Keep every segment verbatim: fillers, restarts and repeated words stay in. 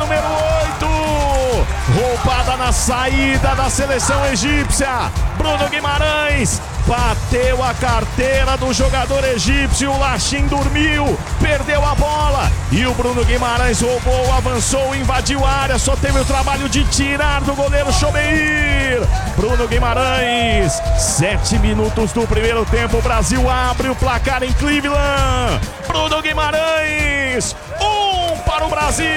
número oito. Roubada na saída da seleção egípcia. Bruno Guimarães bateu a carteira do jogador egípcio. O Lachin dormiu, perdeu a bola. E o Bruno Guimarães roubou, avançou, invadiu a área. Só teve o trabalho de tirar do goleiro Chomeir. Bruno Guimarães, sete minutos do primeiro tempo. O Brasil abre o placar em Cleveland. Bruno Guimarães, um para o Brasil,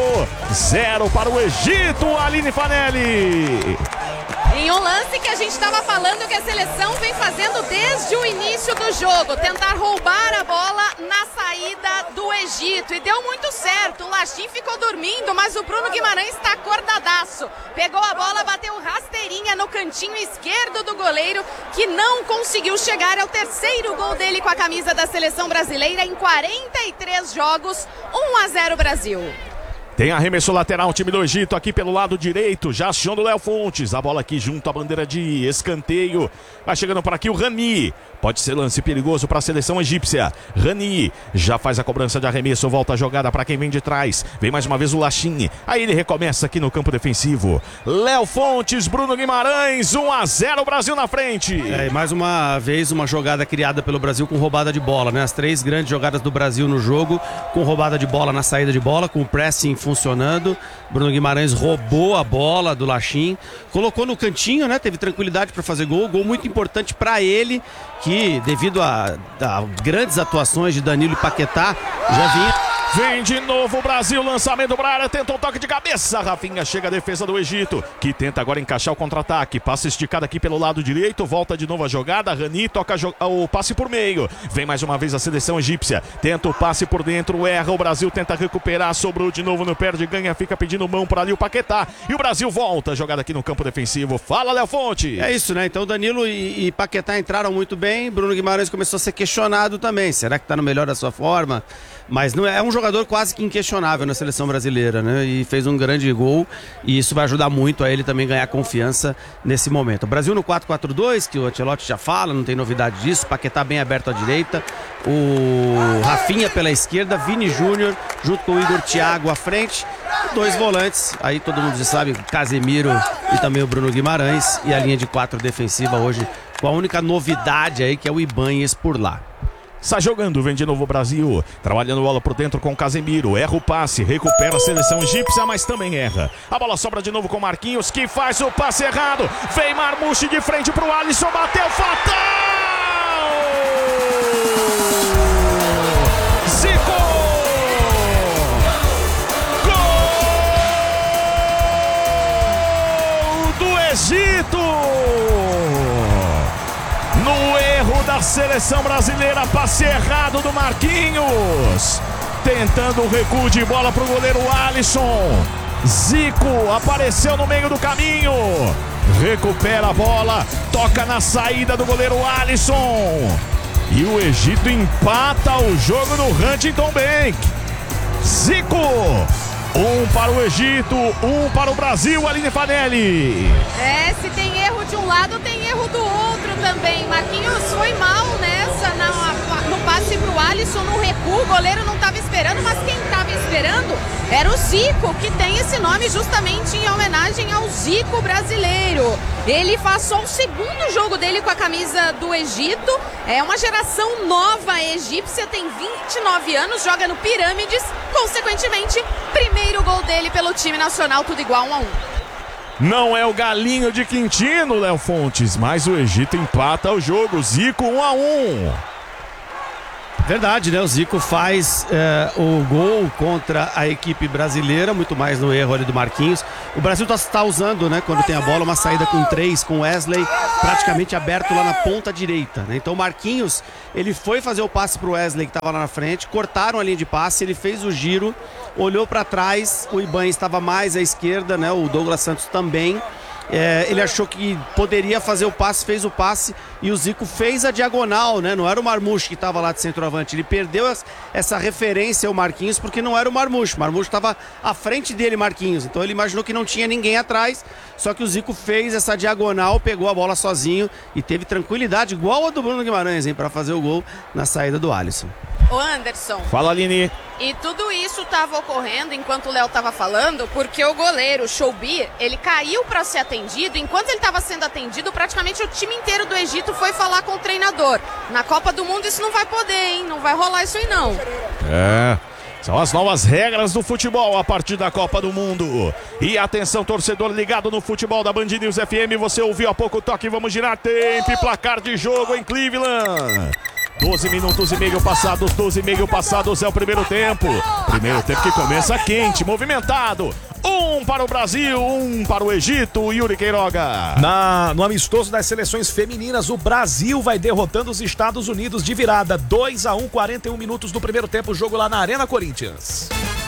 zero para o Egito. Aline Fanelli. Em um lance que a gente estava falando que a seleção vem fazendo desde o início do jogo, tentar roubar a bola na saída do Egito, e deu muito certo. O Lachin ficou dormindo, mas o Bruno Guimarães está acordadaço. Pegou a bola, bateu rasteirinha no cantinho esquerdo do goleiro, que não conseguiu chegar ao terceiro gol dele com a camisa da seleção brasileira em quarenta e três jogos. um a zero Brasil. Tem arremesso lateral, o time do Egito aqui pelo lado direito, já acionando o Léo Fontes. A bola aqui junto à bandeira de escanteio. Vai chegando por aqui o Rani. Pode ser lance perigoso para a seleção egípcia. Rani já faz a cobrança de arremesso, volta a jogada para quem vem de trás. Vem mais uma vez o Lachin. Aí ele recomeça aqui no campo defensivo. Léo Fontes, Bruno Guimarães, um a zero Brasil na frente. É, e mais uma vez uma jogada criada pelo Brasil com roubada de bola, né? As três grandes jogadas do Brasil no jogo, com roubada de bola na saída de bola, com o pressing funcionando. Bruno Guimarães roubou a bola do Lachin, colocou no cantinho, né? Teve tranquilidade para fazer gol, gol muito importante para ele, que devido a, a grandes atuações de Danilo e Paquetá, já vinha... Vem de novo o Brasil, lançamento para a área, tentou um toque de cabeça. Rafinha chega a defesa do Egito, que tenta agora encaixar o contra-ataque. Passa esticado aqui pelo lado direito, volta de novo a jogada. Rani toca o passe por meio. Vem mais uma vez a seleção egípcia, tenta o passe por dentro, erra. O Brasil tenta recuperar, sobrou de novo no perde, ganha, fica pedindo mão para ali o Paquetá. E o Brasil volta, jogada aqui no campo defensivo. Fala, Léo Fonte. É isso, né? Então Danilo e, e Paquetá entraram muito bem. Bruno Guimarães começou a ser questionado também. Será que está no melhor da sua forma? Mas não é, é um jogador quase que inquestionável na seleção brasileira, né? E fez um grande gol, e isso vai ajudar muito a ele também ganhar confiança nesse momento. O Brasil no quatro quatro dois, que o Ancelotti já fala, não tem novidade disso. Paquetá bem aberto à direita, o Rafinha pela esquerda, Vini Júnior junto com o Igor Thiago à frente, dois volantes, aí todo mundo já sabe, Casemiro e também o Bruno Guimarães, e a linha de quatro defensiva hoje com a única novidade aí, que é o Ibanez por lá. Sai jogando, vem de novo o Brasil, trabalhando bola por dentro com o Casemiro, erra o passe, recupera a seleção egípcia, mas também erra. A bola sobra de novo com o Marquinhos, que faz o passe errado, vem Marmouche de frente pro Alisson, bateu fatal! Zico! Gol do Egito! No erro da seleção brasileira, passe errado do Marquinhos, tentando o recuo de bola para o goleiro Alisson. Zico apareceu no meio do caminho, recupera a bola, toca na saída do goleiro Alisson, e o Egito empata o jogo no Huntington Bank. Zico, um para o Egito, um para o Brasil. Aline Fanelli. É, se tem erro de um lado, tem erro do outro também. Marquinhos foi mal nessa, na, no passe pro Alisson, no recuo. O goleiro não estava esperando, mas quem estava esperando era o Zico, que tem esse nome justamente em homenagem ao Zico brasileiro. Ele passou o segundo jogo dele com a camisa do Egito. É uma geração nova egípcia, tem vinte e nove anos, joga no Pirâmides. Consequentemente, primeiro gol dele pelo time nacional, tudo igual, um a um. Não é o galinho de Quintino, Léo Fontes, mas o Egito empata o jogo. Zico um a um. Verdade, né? O Zico faz é, o gol contra a equipe brasileira, muito mais no erro ali do Marquinhos. O Brasil está tá usando, né, quando tem a bola, uma saída com três, com Wesley praticamente aberto lá na ponta direita, né? Então o Marquinhos, ele foi fazer o passe pro Wesley, que estava lá na frente, cortaram a linha de passe, ele fez o giro, olhou para trás, o Ibanez estava mais à esquerda, né? O Douglas Santos também. É, ele achou que poderia fazer o passe, fez o passe, e o Zico fez a diagonal, né? Não era o Marmouche que estava lá de centroavante. Ele perdeu essa referência ao Marquinhos porque não era o Marmouche. O Marmouche estava à frente dele, Marquinhos. Então ele imaginou que não tinha ninguém atrás. Só que o Zico fez essa diagonal, pegou a bola sozinho e teve tranquilidade, igual a do Bruno Guimarães, hein, para fazer o gol na saída do Alisson. Ô Anderson. Fala, Aline. E tudo isso estava ocorrendo enquanto o Léo estava falando, porque o goleiro Choubir, ele caiu para ser atendido. Enquanto ele estava sendo atendido, praticamente o time inteiro do Egito foi falar com o treinador. Na Copa do Mundo isso não vai poder, hein? Não vai rolar isso aí não. É... São as novas regras do futebol a partir da Copa do Mundo. E atenção, torcedor ligado no futebol da Band News F M. Você ouviu há pouco o toque, vamos girar tempo e placar de jogo em Cleveland. doze minutos e meio passados, doze e meio passados é o primeiro tempo. Primeiro tempo que começa quente, movimentado. Um para o Brasil, um para o Egito, Yuri Queiroga. Na, no amistoso das seleções femininas, o Brasil vai derrotando os Estados Unidos de virada. dois a um, quarenta e um minutos do primeiro tempo, jogo lá na Arena Corinthians.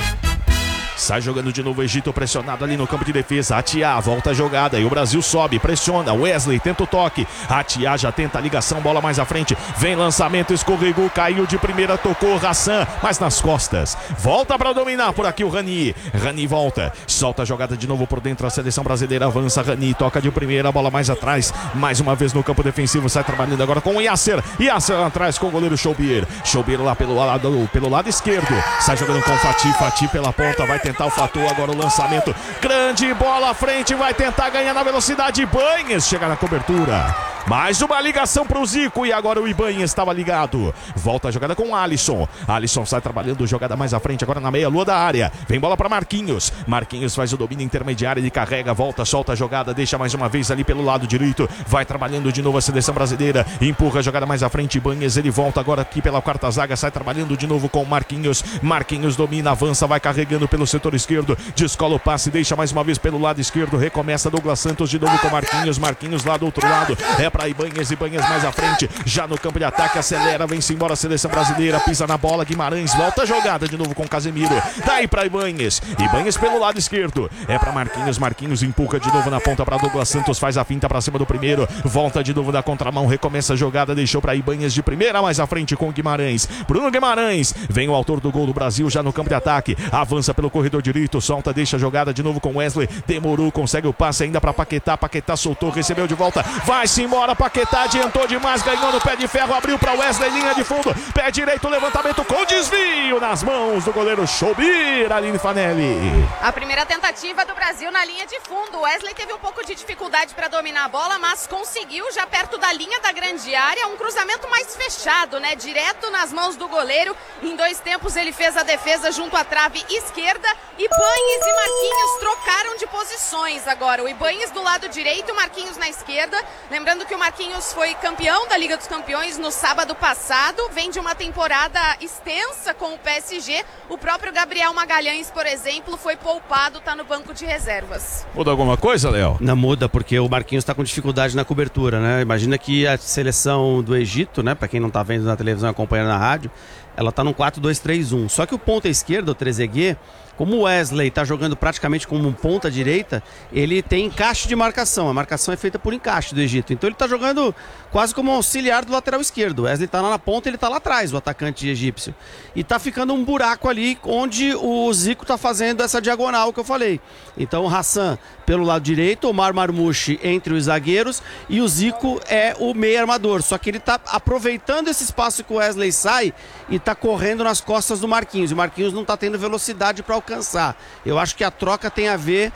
Sai jogando de novo o Egito, pressionado ali no campo de defesa. Atiá volta a jogada e o Brasil sobe, pressiona. Wesley tenta o toque. Atiá já tenta a ligação, bola mais à frente. Vem lançamento, escorregou, caiu de primeira, tocou Hassan, mas nas costas. Volta para dominar por aqui o Rani. Rani volta, solta a jogada de novo por dentro. A seleção brasileira avança. Rani toca de primeira, bola mais atrás. Mais uma vez no campo defensivo, sai trabalhando agora com o Yasser. Yasser atrás com o goleiro Choubir. Choubir lá pelo lado, pelo lado esquerdo. Sai jogando com o Fatih. Fatih pela ponta, vai tentar o fator, agora o lançamento, grande bola à frente, vai tentar ganhar na velocidade. Ibanhes chega na cobertura, mais uma ligação para o Zico e agora o Ibanhes estava ligado, volta a jogada com o Alisson. Alisson sai trabalhando, jogada mais à frente agora na meia lua da área, vem bola para Marquinhos. Marquinhos faz o domínio intermediário, ele carrega, volta, solta a jogada, deixa mais uma vez ali pelo lado direito, vai trabalhando de novo a seleção brasileira, empurra a jogada mais à frente. Ibanhes, ele volta agora aqui pela quarta zaga, sai trabalhando de novo com Marquinhos. Marquinhos domina, avança, vai carregando pelo setor esquerdo, descola o passe, deixa mais uma vez pelo lado esquerdo, recomeça Douglas Santos de novo com Marquinhos. Marquinhos lá do outro lado, é para Ibanhes, Ibanhes mais à frente, já no campo de ataque, acelera, vem-se embora a seleção brasileira, pisa na bola, Guimarães, volta a jogada de novo com Casemiro, daí para Ibanhes, Ibanhes pelo lado esquerdo, é para Marquinhos, Marquinhos empurra de novo na ponta para Douglas Santos, faz a finta para cima do primeiro, volta de novo da contramão, recomeça a jogada, deixou para Ibanhes de primeira, mais à frente com Guimarães, Bruno Guimarães, vem o autor do gol do Brasil já no campo de ataque, avança pelo corredor direito, solta, deixa a jogada de novo com Wesley, demorou, consegue o passe ainda para Paquetá, Paquetá soltou, recebeu de volta, vai-se embora, Paquetá adiantou demais, ganhou no pé de ferro, abriu para Wesley, linha de fundo, pé direito, levantamento com desvio nas mãos do goleiro Choubir, Aline Fanelli. A primeira tentativa do Brasil na linha de fundo, Wesley teve um pouco de dificuldade para dominar a bola, mas conseguiu já perto da linha da grande área, um cruzamento mais fechado, né, direto nas mãos do goleiro. Em dois tempos ele fez a defesa junto à trave esquerda. Ibanhes e Marquinhos trocaram de posições agora, o Ibanhes do lado direito e o Marquinhos na esquerda. Lembrando que o Marquinhos foi campeão da Liga dos Campeões no sábado passado, vem de uma temporada extensa com o P S G. O próprio Gabriel Magalhães, por exemplo, foi poupado, está no banco de reservas. Muda alguma coisa, Léo? Não muda, porque o Marquinhos está com dificuldade na cobertura, né? Imagina que a seleção do Egito, né, para quem não está vendo na televisão e acompanhando na rádio, ela está no quatro dois três um. Só que o ponta esquerda, o Trezeguet, como o Wesley está jogando praticamente como um ponta direita, ele tem encaixe de marcação. A marcação é feita por encaixe do Egito. Então ele está jogando quase como auxiliar do lateral esquerdo. O Wesley está lá na ponta, ele está lá atrás, o atacante egípcio. E está ficando um buraco ali onde o Zico está fazendo essa diagonal que eu falei. Então o Hassan pelo lado direito, o Omar Marmouche entre os zagueiros e o Zico é o meio armador. Só que ele está aproveitando esse espaço que o Wesley sai e está correndo nas costas do Marquinhos. E o Marquinhos não está tendo velocidade para alcançar. Eu acho que a troca tem a ver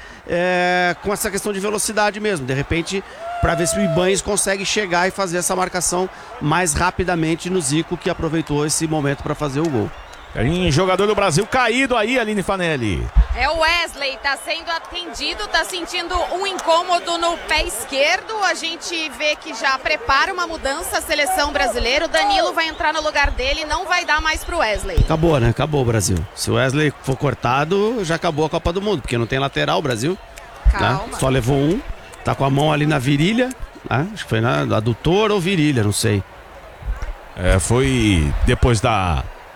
é, com essa questão de velocidade mesmo. De repente, para ver se o Ibanhes consegue chegar e fazer essa marcação mais rapidamente no Zico, que aproveitou esse momento para fazer o gol. Tem jogador do Brasil caído aí, Aline Fanelli. É o Wesley, tá sendo atendido, tá sentindo um incômodo no pé esquerdo. A gente vê que já prepara uma mudança a seleção brasileira. O Danilo vai entrar no lugar dele, não vai dar mais pro Wesley. Acabou, né? Acabou o Brasil. Se o Wesley for cortado, já acabou a Copa do Mundo, porque não tem lateral o Brasil. Calma. Né? Só levou um, tá com a mão ali na virilha, né? Acho que foi na adutora ou virilha, não sei. É, foi depois da